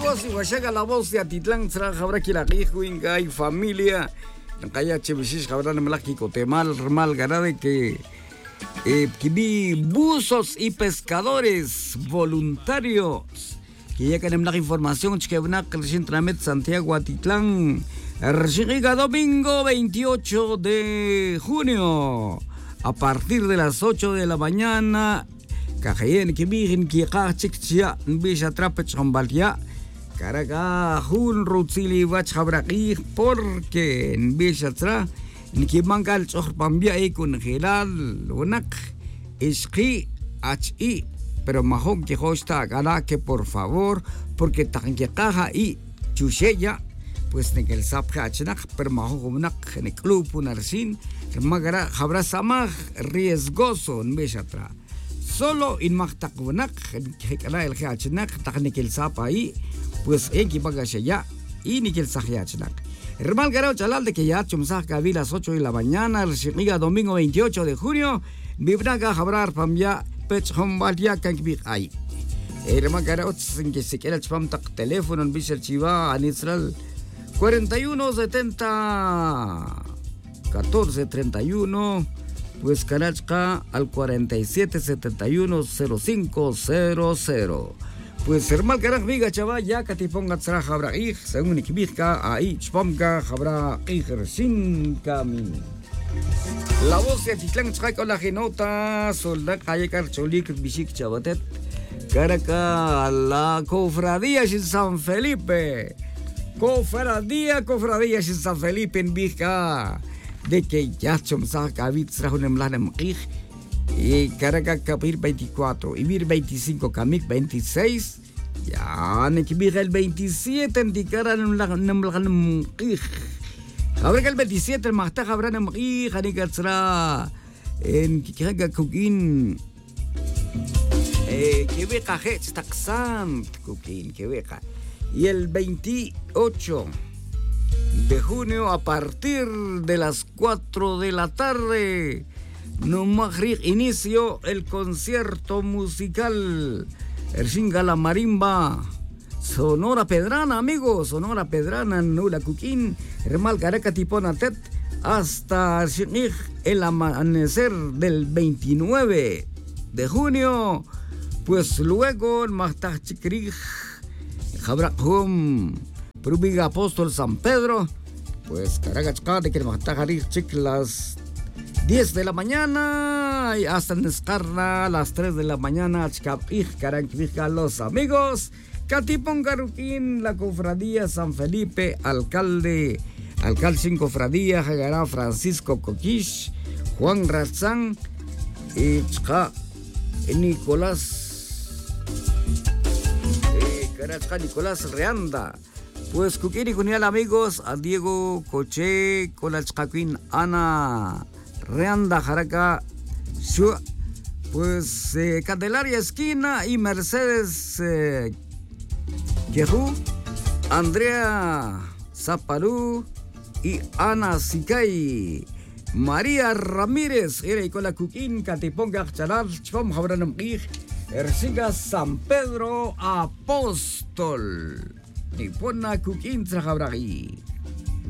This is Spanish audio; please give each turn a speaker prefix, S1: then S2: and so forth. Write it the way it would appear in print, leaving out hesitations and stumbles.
S1: amigos, y Huachaga la voz de Atitlán, habrá que la Rijuinga y familia. Kaya Chevisish habrá en México, Temal, Mal, Garade, que vi buzos y pescadores voluntarios que ya queremos la información que van a crecer Tramet Santiago Atitlán. Llega domingo 28 de junio a partir de las 8 de la mañana. Cajen que vigen que cachixia bisha trapech combalia. Caraga hun rutsili vach habraqi porque en bisha tra ni mangal chor pambia y con gelal unak isqi hi pero mahon que hosta gala que por favor porque tan que caja y chucheya pues en el sapja achnak pero mahon unak en el club unarsin magara habrá samaj riesgoso en bisha tra solo in magtakunak que kana el achnak taknik el sap ahí pues en que paga ya y ni que el sajiachnak. Hermano Garao Chalal de que ya chumsaj cabi las 8 de la mañana, el domingo 28 de junio, Bibraga Jabrar Pambia, Pech Hombalia Kankbik Ay. Hermano Garao sin que se quiera spam tak teléfono en Bishar Chiva, Anisral 4170 1431, pues Karachka al 47710500. Pues hermano Garang Viga Chava ya Katiponga Tsra Habra Ich, según Ikibika, ahí Chpamka Habra sin Kami. La voz de Atitlán Chaka la Genota, Solda Kayakar Cholik Bishik Chavatet, Caraca, la cofradía sin San Felipe. Cofradía sin San Felipe en Vizca. De que ya Chomsa Kavit Srahunem Lanem Ich. Y Caraca Capir 24 y Vir 25 Camik 26 ya Nekibir el 27 en Ticara en la habrá que el 27 el Mahta habrá en Hanikatsra en Kikaga Kukin Quebeca Hetz Taxant Kukin Quebeca y el 28 de junio a partir de las 4 de la tarde no magrig inicio el concierto musical el Shinga la Marimba Sonora Pedrana, amigos, Sonora Pedrana Nula Cuquín, Hermal Caraca Tiponatet hasta el amanecer del 29 de junio. Pues luego en Mahtach Chikrig Jabrahum Prubiga Apóstol San Pedro, pues Caracachca de que Mahtach Chik las 10 de la mañana y hasta Nescarna las 3 de la mañana. Los amigos Catipon Garuquín, la cofradía San Felipe, alcalde sin cofradía Jagará Francisco Coquish, Juan Razán y Nicolás Reanda. Pues Cuquín y Cunial, amigos, a Diego Coche con la Chcaquín Ana Reanda Jaraca, pues Candelaria Esquina y Mercedes Quejú, Andrea Zaparú y Ana Sicay, María Ramírez, y con la Cuquín, Catiponga Charal, Chpom Jabranam Ersiga San Pedro Apóstol, Nipona Cuquín Trajabragi.